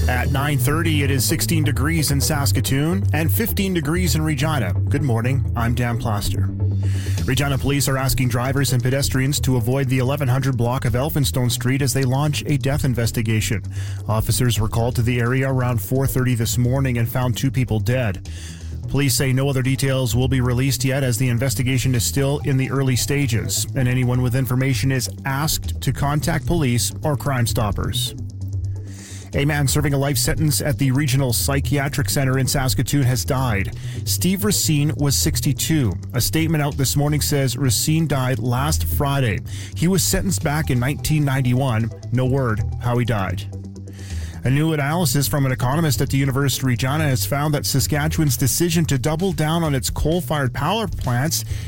At 9:30, it is 16 degrees in Saskatoon and 15 degrees in Regina. Good morning, I'm Dan Plaster. Regina police are asking drivers and pedestrians to avoid the 1100 block of Elphinstone Street as they launch a death investigation. Officers were called to the area around 4:30 this morning and found 2 people dead. Police say no other details will be released yet as the investigation is still in the early stages, and anyone with information is asked to contact police or Crime Stoppers. A man serving a life sentence at the Regional Psychiatric Center in Saskatoon has died. Steve Racine was 62. A statement out this morning says Racine died last Friday. He was sentenced back in 1991. No word how he died. A new analysis from an economist at the University of Regina has found that Saskatchewan's decision to double down on its coal-fired power plants